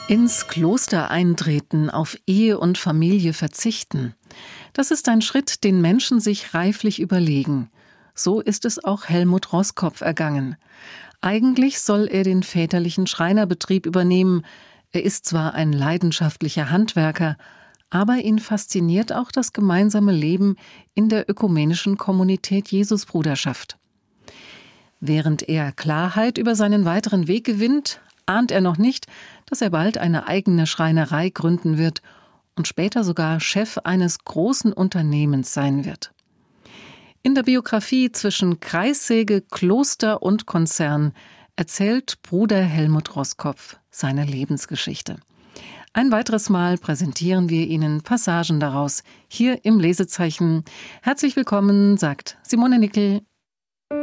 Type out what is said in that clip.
Ins Kloster eintreten, auf Ehe und Familie verzichten. Das ist ein Schritt, den Menschen sich reiflich überlegen. So ist es auch Helmut Roskopf ergangen. Eigentlich soll er den väterlichen Schreinerbetrieb übernehmen. Er ist zwar ein leidenschaftlicher Handwerker, aber ihn fasziniert auch das gemeinsame Leben in der ökumenischen Kommunität Jesusbruderschaft. Während er Klarheit über seinen weiteren Weg gewinnt, ahnt er noch nicht, dass er bald eine eigene Schreinerei gründen wird und später sogar Chef eines großen Unternehmens sein wird. In der Biografie zwischen Kreissäge, Kloster und Konzern erzählt Bruder Helmut Roskopf seine Lebensgeschichte. Ein weiteres Mal präsentieren wir Ihnen Passagen daraus, hier im Lesezeichen. Herzlich willkommen, sagt Simone Nickel.